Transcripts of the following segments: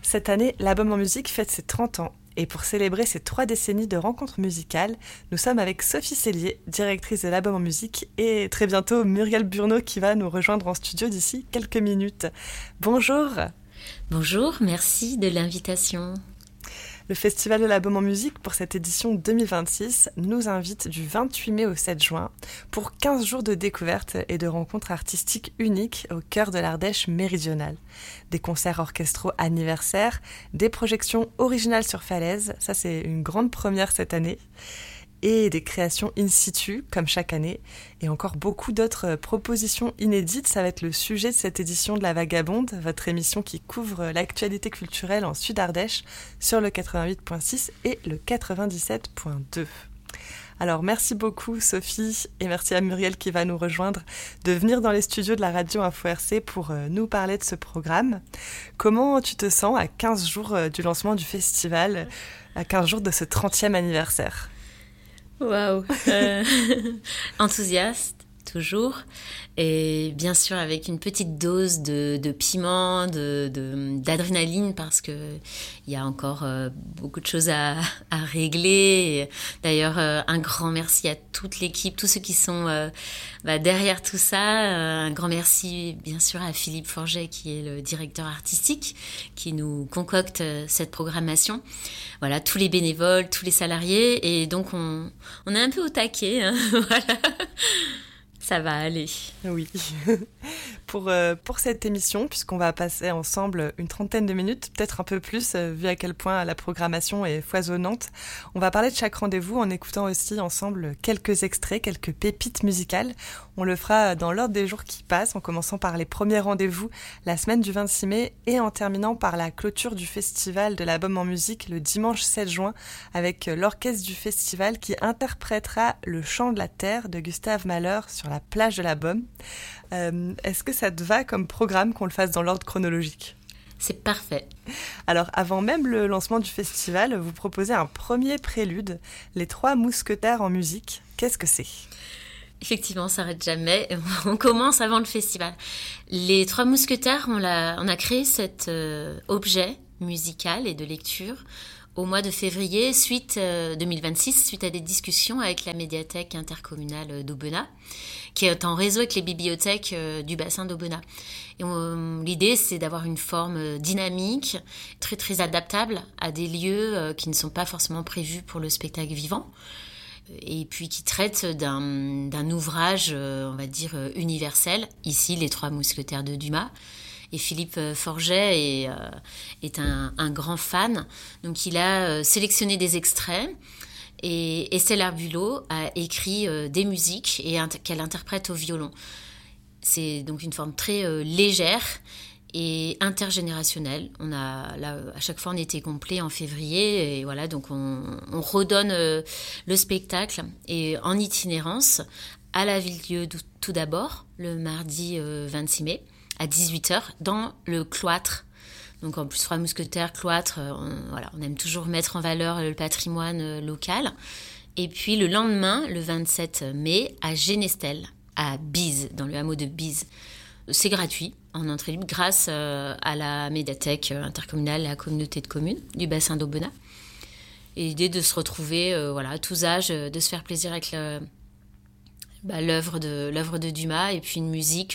Cette année, l'Album en musique fête ses 30 ans. Et pour célébrer ces 3 décennies de rencontres musicales, nous sommes avec Sophie Cellier, directrice de l'Album en musique, et très bientôt Muriel Burneau qui va nous rejoindre en studio d'ici quelques minutes. Bonjour. Bonjour, merci de l'invitation. Le Festival de l'Album en musique pour cette édition 2026 nous invite du 28 mai au 7 juin pour 15 jours de découvertes et de rencontres artistiques uniques au cœur de l'Ardèche méridionale. Des concerts orchestraux anniversaires, des projections originales sur falaise, ça c'est une grande première cette année, et des créations in situ, comme chaque année, et encore beaucoup d'autres propositions inédites. Ça va être le sujet de cette édition de La Vagabonde, votre émission qui couvre l'actualité culturelle en Sud-Ardèche sur le 88.6 et le 97.2. Alors merci beaucoup Sophie et merci à Muriel qui va nous rejoindre de venir dans les studios de la radio Info RC pour nous parler de ce programme. Comment tu te sens à 15 jours du lancement du festival, à 15 jours de ce 30e anniversaire ? Waouh. Enthousiaste, toujours. Et bien sûr avec une petite dose de piment, d'adrénaline, parce qu'il y a encore beaucoup de choses à régler. Et d'ailleurs, un grand merci à toute l'équipe, tous ceux qui sont derrière tout ça. Un grand merci, bien sûr, à Philippe Forget, qui est le directeur artistique, qui nous concocte cette programmation. Voilà, tous les bénévoles, tous les salariés. Et donc, on est un peu au taquet. Hein, voilà. Ça va aller. Oui. Pour cette émission, puisqu'on va passer ensemble une trentaine de minutes, peut-être un peu plus, vu à quel point la programmation est foisonnante, on va parler de chaque rendez-vous en écoutant aussi ensemble quelques extraits, quelques pépites musicales. On le fera dans l'ordre des jours qui passent, en commençant par les premiers rendez-vous la semaine du 26 mai et en terminant par la clôture du festival de l'Album en musique le dimanche 7 juin avec l'orchestre du festival qui interprétera Le Chant de la Terre de Gustave Mahler sur la plage de la Beaume. Est-ce que ça te va comme programme qu'on le fasse dans l'ordre chronologique ? C'est parfait. Alors, avant même le lancement du festival, vous proposez un premier prélude, Les Trois Mousquetaires en musique. Qu'est-ce que c'est ? Effectivement, on s'arrête jamais. On commence avant le festival. Les Trois Mousquetaires, on a créé cet objet musical et de lecture au mois de février 2026, suite à des discussions avec la médiathèque intercommunale d'Aubenas, qui est en réseau avec les bibliothèques du bassin d'Aubenas. Et l'idée, c'est d'avoir une forme dynamique, très très adaptable à des lieux qui ne sont pas forcément prévus pour le spectacle vivant, et puis qui traite d'un ouvrage, on va dire, universel, ici Les Trois Mousquetaires de Dumas. Et Philippe Forget est un grand fan, donc il a sélectionné des extraits, et Estelle Arbulot a écrit des musiques qu'elle interprète au violon. C'est donc une forme très légère et intergénérationnelle. À chaque fois on était complet en février, et voilà, donc on redonne le spectacle et en itinérance à la Ville-Dieu tout d'abord, le mardi 26 mai à 18h dans le cloître. Donc en plus, Trois Mousquetaires, cloître, on aime toujours mettre en valeur le patrimoine local. Et puis le lendemain, le 27 mai, à Genestel, à Bise, dans le hameau de Bise. C'est gratuit, en entrée libre, grâce à la médiathèque intercommunale et à la communauté de communes du bassin d'Aubenas. Et l'idée de se retrouver, à tous âges, de se faire plaisir avec l'œuvre de Dumas, et puis une musique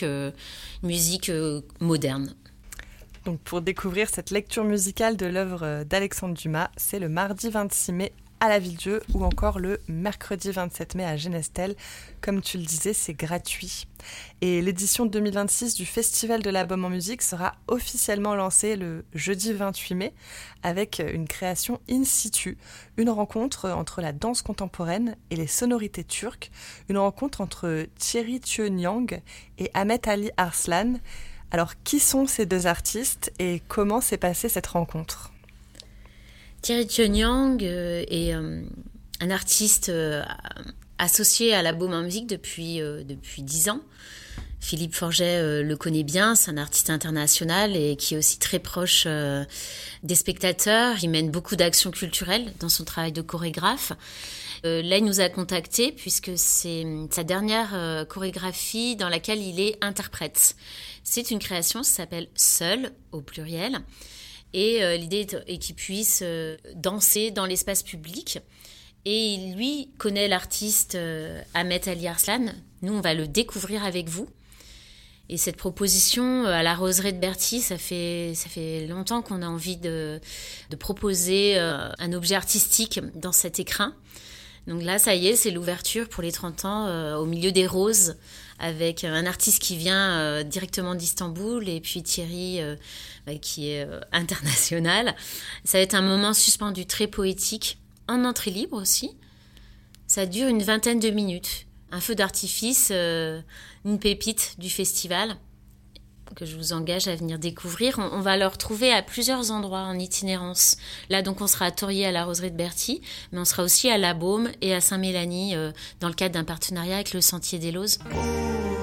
moderne. Donc pour découvrir cette lecture musicale de l'œuvre d'Alexandre Dumas, c'est le mardi 26 mai à la Ville-Dieu ou encore le mercredi 27 mai à Genestel. Comme tu le disais, c'est gratuit. Et l'édition 2026 du Festival de l'Album en musique sera officiellement lancée le jeudi 28 mai avec une création in situ, une rencontre entre la danse contemporaine et les sonorités turques, une rencontre entre Thierry Thieu-Niang et Ahmet Ali Arslan. Alors, qui sont ces deux artistes et comment s'est passée cette rencontre ? Thierry Thieu-Niang est un artiste associé à l'Album en musique depuis 10 ans. Philippe Forget le connaît bien, c'est un artiste international et qui est aussi très proche des spectateurs. Il mène beaucoup d'actions culturelles dans son travail de chorégraphe. Là, il nous a contactés puisque c'est sa dernière chorégraphie dans laquelle il est interprète. C'est une création, ça s'appelle Seul, au pluriel. Et l'idée est qu'il puisse danser dans l'espace public. Et lui connaît l'artiste Ahmet Ali Arslan. Nous, on va le découvrir avec vous. Et cette proposition à la Roseraie de Berthy, ça fait longtemps qu'on a envie de proposer un objet artistique dans cet écrin. Donc là, ça y est, c'est l'ouverture pour les 30 ans au milieu des roses, avec un artiste qui vient directement d'Istanbul et puis Thierry qui est international. Ça va être un moment suspendu très poétique, en entrée libre aussi. Ça dure une 20aine de minutes. Un feu d'artifice, une pépite du festival que je vous engage à venir découvrir. On va le retrouver à plusieurs endroits en itinérance. Là, donc, on sera à Thourier à la Roseraie de Berthy, mais on sera aussi à La Baume et à Saint-Mélanie dans le cadre d'un partenariat avec le Sentier des Lauses.